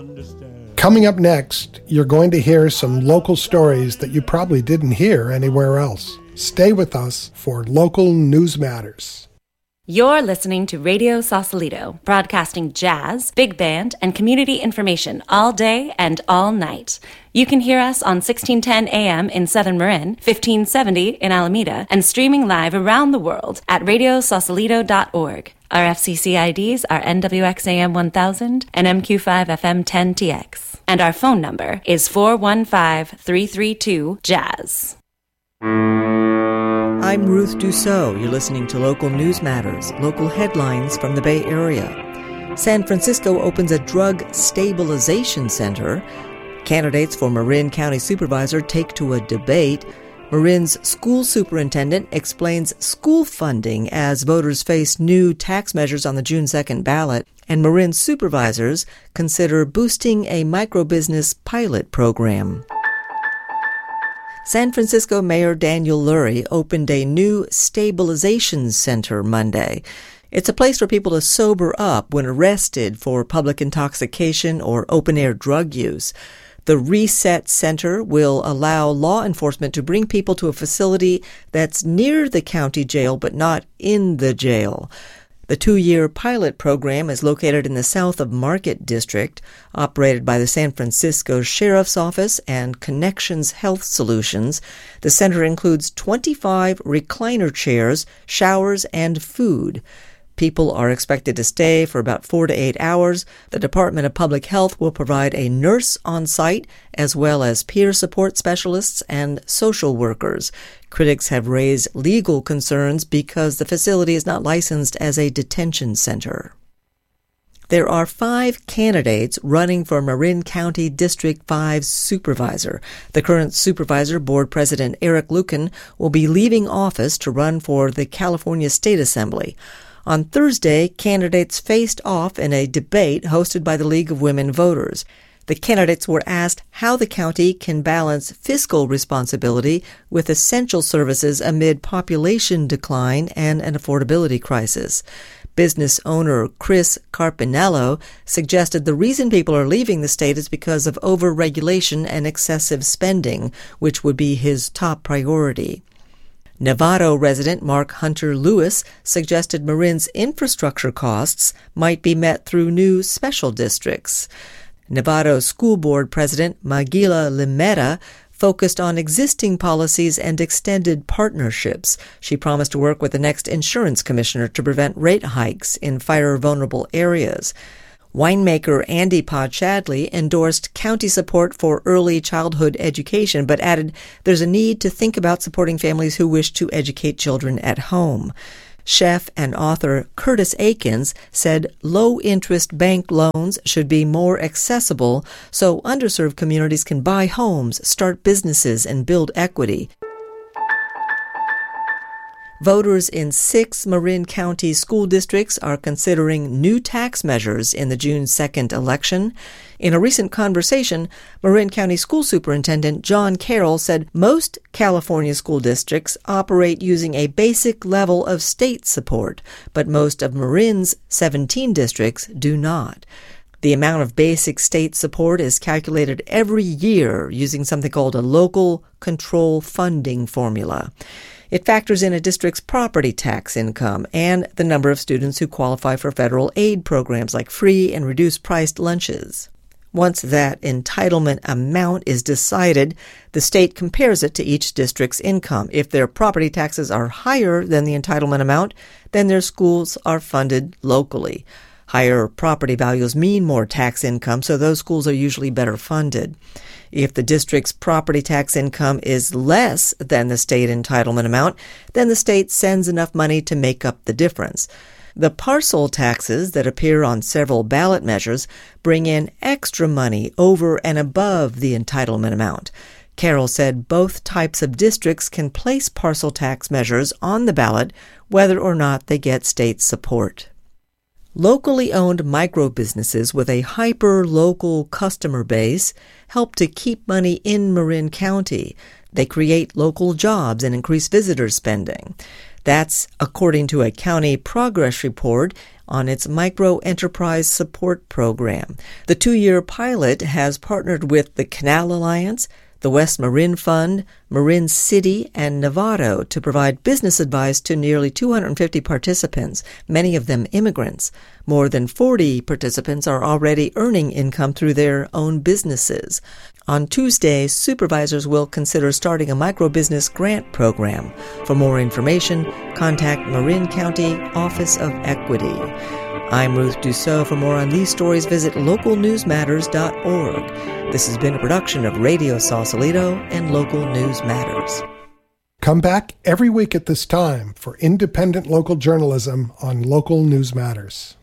Coming up next, you're going to hear some local stories that you probably didn't hear anywhere else. Stay with us for Local News Matters. You're listening to Radio Sausalito, broadcasting jazz, big band, and community information all day and all night. You can hear us on 1610 AM in Southern Marin, 1570 in Alameda, and streaming live around the world at radiosausalito.org. Our FCC IDs are NWXAM 1000 and MQ5FM 10TX. And our phone number is 415-332-JAZZ. I'm Ruth Dussault. You're listening to Local News Matters, local headlines from the Bay Area. San Francisco opens a drug stabilization center. Candidates for Marin County Supervisor take to a debate. Marin's school superintendent explains school funding as voters face new tax measures on the June 2nd ballot. And Marin supervisors consider boosting a microbusiness pilot program. San Francisco Mayor Daniel Lurie opened a new stabilization center Monday. It's a place for people to sober up when arrested for public intoxication or open-air drug use. The Reset Center will allow law enforcement to bring people to a facility that's near the county jail but not in the jail. The 2-year pilot program is located in the south of Market District, operated by the San Francisco Sheriff's Office and Connections Health Solutions. The center includes 25 recliner chairs, showers, and food. People are expected to stay for about 4 to 8 hours. The Department of Public Health will provide a nurse on site, as well as peer support specialists and social workers. Critics have raised legal concerns because the facility is not licensed as a detention center. There are 5 candidates running for Marin County District 5 supervisor. The current supervisor, board president Eric Lucan, will be leaving office to run for the California State Assembly. On Thursday, candidates faced off in a debate hosted by the League of Women Voters. The candidates were asked how the county can balance fiscal responsibility with essential services amid population decline and an affordability crisis. Business owner Chris Carpinello suggested the reason people are leaving the state is because of overregulation and excessive spending, which would be his top priority. Novato resident Mark Hunter Lewis suggested Marin's infrastructure costs might be met through new special districts. Novato School Board President Magila Limeta focused on existing policies and extended partnerships. She promised to work with the next insurance commissioner to prevent rate hikes in fire-vulnerable areas. Winemaker Andy Podshadley endorsed county support for early childhood education, but added there's a need to think about supporting families who wish to educate children at home. Chef and author Curtis Akins said low-interest bank loans should be more accessible so underserved communities can buy homes, start businesses, and build equity. Voters in 6 Marin County school districts are considering new tax measures in the June 2nd election. In a recent conversation, Marin County School Superintendent John Carroll said most California school districts operate using a basic level of state support, but most of Marin's 17 districts do not. The amount of basic state support is calculated every year using something called a local control funding formula. It factors in a district's property tax income and the number of students who qualify for federal aid programs like free and reduced-priced lunches. Once that entitlement amount is decided, the state compares it to each district's income. If their property taxes are higher than the entitlement amount, then their schools are funded locally. Higher property values mean more tax income, so those schools are usually better funded. If the district's property tax income is less than the state entitlement amount, then the state sends enough money to make up the difference. The parcel taxes that appear on several ballot measures bring in extra money over and above the entitlement amount. Carroll said both types of districts can place parcel tax measures on the ballot whether or not they get state support. Locally owned micro-businesses with a hyper-local customer base help to keep money in Marin County. They create local jobs and increase visitor spending. That's according to a county progress report on its Micro Enterprise Support Program. The 2-year pilot has partnered with the Canal Alliance, the West Marin Fund, Marin City, and Novato to provide business advice to nearly 250 participants, many of them immigrants. More than 40 participants are already earning income through their own businesses. On Tuesday, supervisors will consider starting a microbusiness grant program. For more information, contact Marin County Office of Equity. I'm Ruth Dussault. For more on these stories, visit localnewsmatters.org. This has been a production of Radio Sausalito and Local News Matters. Come back every week at this time for independent local journalism on Local News Matters.